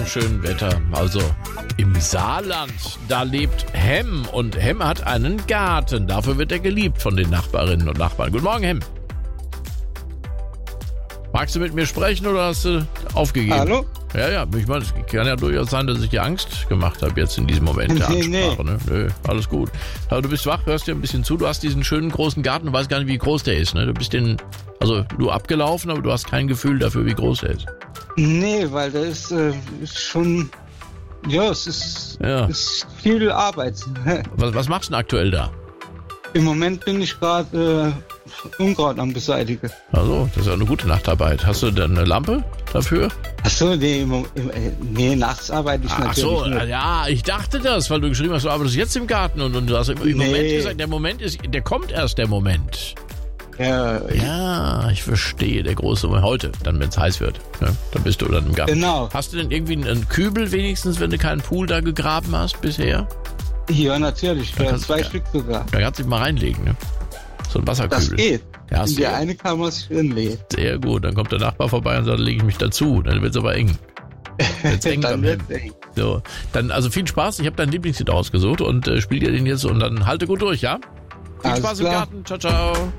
Schönen Wetter, also im Saarland, da lebt Hem und Hem hat einen Garten, dafür wird er geliebt von den Nachbarinnen und Nachbarn. Guten Morgen, Hem. Magst du mit mir sprechen oder hast du aufgegeben? Hallo? Ja, ich meine, es kann ja durchaus sein, dass ich dir Angst gemacht habe jetzt in diesem Moment der Ansprache. Nee. Ne? Nö, alles gut. Aber du bist wach, hörst dir ein bisschen zu, du hast diesen schönen großen Garten, du weißt gar nicht, wie groß der ist. Ne? Du bist nur abgelaufen, aber du hast kein Gefühl dafür, wie groß der ist. Nee, weil das ist schon, es ist viel Arbeit. Was machst du denn aktuell da? Im Moment bin ich gerade Unkraut am Beseitigen. Also, das ist ja eine gute Nachtarbeit. Hast du denn eine Lampe dafür? Achso, nee, nachts arbeite ich natürlich nicht. Ja, ich dachte das, weil du geschrieben hast, du arbeitest jetzt im Garten und du hast im Moment gesagt, der kommt erst, der Moment. Ja, ich verstehe, der große Moment. Heute, dann wenn es heiß wird, ne? Dann bist du dann im Garten. Genau. Hast du denn irgendwie einen Kübel wenigstens, wenn du keinen Pool da gegraben hast bisher? Ja, natürlich, zwei Stück sogar. Da kannst du dich mal reinlegen, ne? So ein Wasserkübel. Das geht. Ja, in die eine kann man sich hinlegen. Sehr gut, dann kommt der Nachbar vorbei und sagt, lege ich mich dazu. Dann wird es aber eng. Dann wird's eng. So, dann also viel Spaß. Ich habe dein Lieblingslied ausgesucht und spiel dir den jetzt und dann halte gut durch, ja? Viel Spaß im Garten. Ciao, ciao.